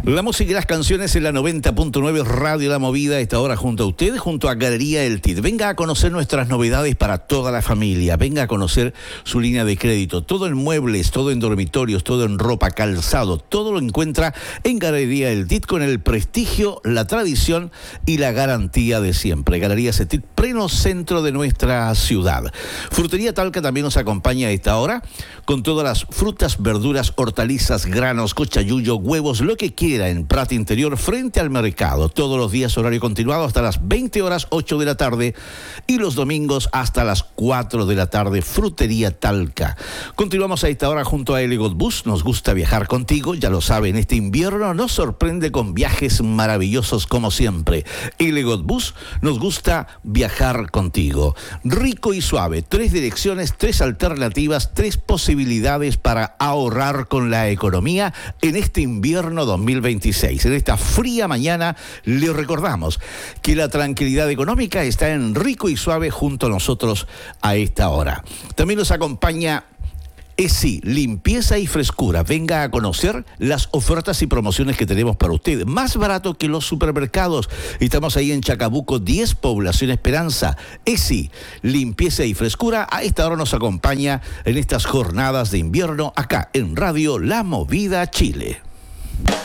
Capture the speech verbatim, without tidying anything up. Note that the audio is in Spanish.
La música y las canciones en la noventa punto nueve Radio La Movida, esta hora junto a ustedes, junto a Galería El T I D. Venga a conocer nuestras novedades para toda la familia. Venga a conocer su línea de crédito. Todo en muebles, todo en dormitorios, todo en ropa, calzado. Todo lo encuentra en Galería El T I D con el prestigio, la tradición y la garantía de siempre. Galería El T I D, pleno centro de nuestra ciudad. Frutería Talca también nos acompaña a esta hora con todas las frutas, verduras, hortalizas, granos, cochayuyo, huevos, lo que quiera en Prat Interior frente al mercado. Todos los días horario continuado hasta las veinte horas ocho de la tarde y los domingos hasta las cuatro de la tarde. Frutería Talca. Continuamos a esta hora junto a Elegot Bus. Nos gusta viajar contigo, ya lo sabe, en este invierno nos sorprende con viajes maravillosos como siempre. Elegot Bus, nos gusta viajar contigo. Rico y suave, tres direcciones, tres alternativas, tres posibilidades para ahorrar con la economía en este invierno dos mil veintiséis. En esta fría mañana le recordamos que la tranquilidad económica está en Rico y Suave junto a nosotros a esta hora. También nos acompaña ESI, limpieza y frescura. Venga a conocer las ofertas y promociones que tenemos para usted. Más barato que los supermercados. Estamos ahí en Chacabuco diez, Población Esperanza. ESI, limpieza y frescura. A esta hora nos acompaña en estas jornadas de invierno acá en Radio La Movida Chile.